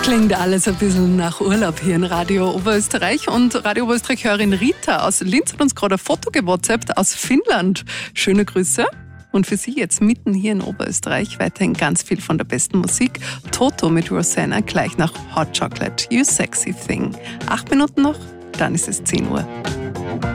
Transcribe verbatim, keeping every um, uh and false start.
Klingt alles ein bisschen nach Urlaub hier in Radio Oberösterreich. Und Radio Oberösterreich-Hörerin Rita aus Linz hat uns gerade ein Foto gewhatsappt aus Finnland. Schöne Grüße. Und für Sie jetzt mitten hier in Oberösterreich weiterhin ganz viel von der besten Musik. Toto mit Rosanna gleich nach Hot Chocolate, You Sexy Thing. Acht Minuten noch, dann ist es zehn Uhr.